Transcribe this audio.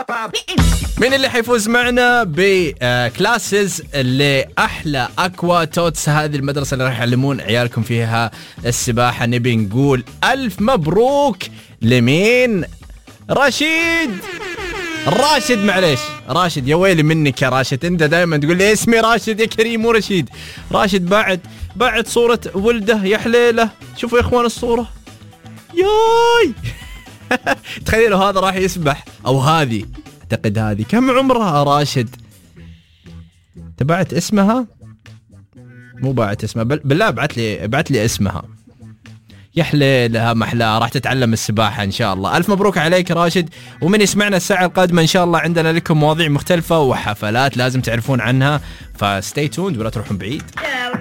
مين اللي حيفوز معنا بكلاسز لأحلى أكوا توتس؟ هذه المدرسة اللي راح يعلمون عيالكم فيها السباحة. نبي نقول ألف مبروك لمين؟ راشد معليش راشد، يا ويلي منك يا راشد، انت دائما تقول لي اسمي راشد يا كريم مو رشيد. راشد بعد صورة ولده يا حليله، شوفوا يا اخوان الصورة، ياي تخيلوا هذا راح يسبح او هذه، اعتقد هذه كم عمرها راشد؟ تبعت اسمها؟ مو بعت اسمها، بالله بعت لي اسمها. يا حليلها محلاها، راح تتعلم السباحة إن شاء الله. ألف مبروك عليك راشد. ومن يسمعنا الساعة القادمة إن شاء الله عندنا لكم مواضيع مختلفة وحفلات لازم تعرفون عنها، فستي توند ولا تروحون بعيد.